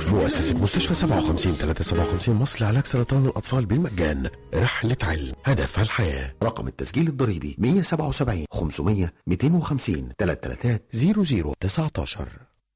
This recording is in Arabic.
مؤسسة مستشفى 57 مصر لعلاج سرطان الأطفال بالمجان. رحلة علم هدفها الحياة. رقم التسجيل الضريبي 177 500 250 333 00 19.